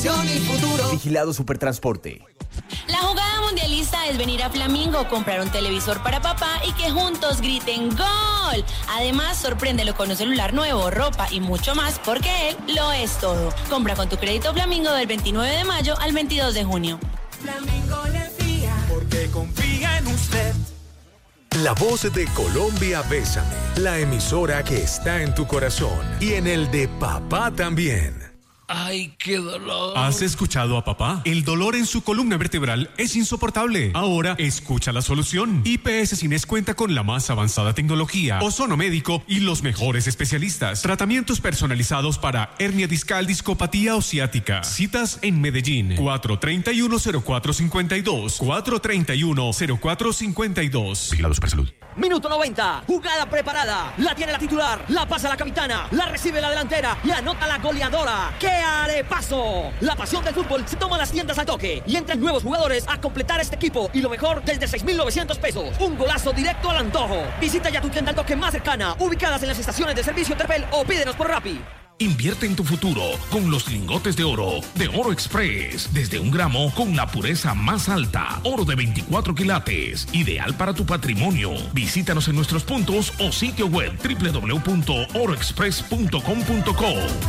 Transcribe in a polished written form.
innovación y futuro. Vigilado Supertransporte. La jugada mundialista es venir a Flamingo, comprar un televisor para papá y que juntos griten ¡Gol! Además, sorpréndelo con un celular nuevo, ropa y mucho más, porque él lo es todo. Compra con tu crédito Flamingo del 29 de mayo al 22 de junio. Flamingo le fía, porque confía en usted. La voz de Colombia, Bésame, la emisora que está en tu corazón y en el de papá también. ¡Ay, qué dolor! ¿Has escuchado a papá? El dolor en su columna vertebral es insoportable. Ahora escucha la solución. IPS Cines cuenta con la más avanzada tecnología, ozono médico y los mejores especialistas. Tratamientos personalizados para hernia discal, discopatía o ciática. Citas en Medellín. 431-0452. 431-0452. Vigilado Supersalud. Minuto 90, jugada preparada, la tiene la titular, la pasa la capitana, la recibe la delantera y anota la goleadora. ¡Qué arepaso! La pasión del fútbol se toma las tiendas al toque y entran nuevos jugadores a completar este equipo y lo mejor desde 6.900 pesos. Un golazo directo al antojo. Visita ya tu tienda al toque más cercana, ubicadas en las estaciones de servicio Terpel o pídenos por Rappi. Invierte en tu futuro con los lingotes de Oro Express. Desde 1 gramo con la pureza más alta. Oro de 24 quilates. Ideal para tu patrimonio. Visítanos en nuestros puntos o sitio web www.oroexpress.com.co.